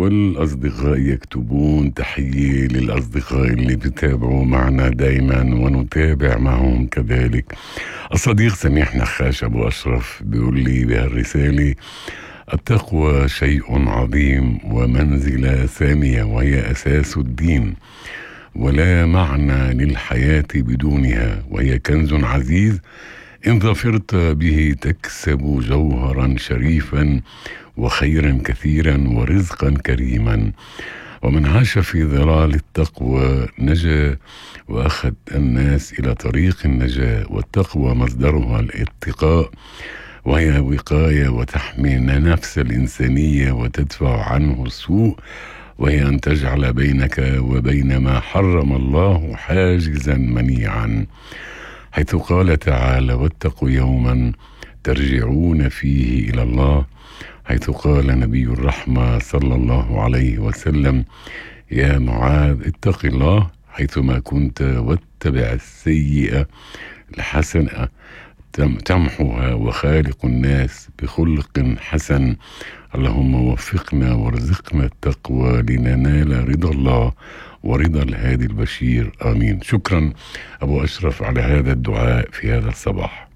والأصدقاء يكتبون تحية للأصدقاء اللي بيتابعوا معنا دايما ونتابع معهم كذلك. الصديق سميح نخاش أبو أشرف بيقول لي بهالرسالة: التقوى شيء عظيم ومنزلة سامية، وهي أساس الدين، ولا معنى للحياة بدونها، وهي كنز عزيز إن ظفرت به تكسب جوهرا شريفا وخيرا كثيرا ورزقا كريما، ومن عاش في ظلال التقوى نجا وأخذ الناس إلى طريق النجاة. والتقوى مصدرها الاتقاء، وهي وقاية وتحمي نفس الإنسانية وتدفع عنه السوء، وهي أن تجعل بينك وبين ما حرم الله حاجزا منيعا، حيث قال تعالى: واتقوا يوما ترجعون فيه إلى الله، حيث قال نبي الرحمة صلى الله عليه وسلم: يا معاذ اتق الله حيثما كنت واتبع السيئة الحسنة تمحوها وخالق الناس بخلق حسن. اللهم وفقنا وارزقنا التقوى لننال رضا الله ورضا الهادي البشير، آمين. شكرا أبو أشرف على هذا الدعاء في هذا الصباح.